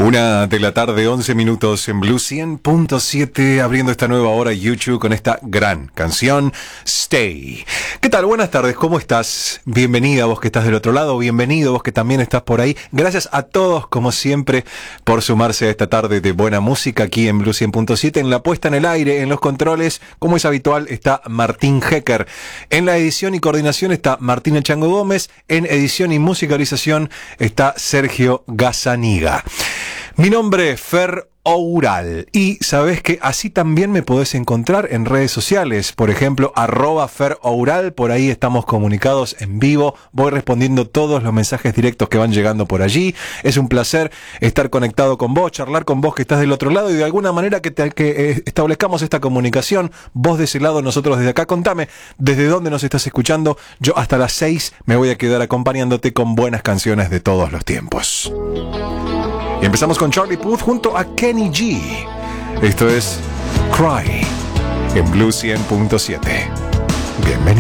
1:00 a.m, 11 en Blue 100.7, abriendo esta nueva hora YouTube con esta gran canción, Stay. ¿Qué tal? Buenas tardes, ¿cómo estás? Bienvenida vos que estás del otro lado, bienvenido vos que también estás por ahí. Gracias a todos, como siempre, por sumarse a esta tarde de buena música aquí en Blue 100.7. En la puesta en el aire, en los controles, como es habitual, está Martín Hecker. En la edición y coordinación está Martín El Chango Gómez. En edición y musicalización está Sergio Gazzaniga. Mi nombre es Fer Oural y sabes que así también me podés encontrar en redes sociales, por ejemplo @Fer Oural, por ahí estamos comunicados en vivo, voy respondiendo todos los mensajes directos que van llegando por allí. Es un placer estar conectado con vos, charlar con vos que estás del otro lado y de alguna manera que establezcamos esta comunicación, vos de ese lado, nosotros desde acá. Contame desde dónde nos estás escuchando. Yo hasta las 6 me voy a quedar acompañándote con buenas canciones de todos los tiempos. Y empezamos con Charlie Puth junto a Kenny G. Esto es Cry en Blue 100.7. Bienvenido.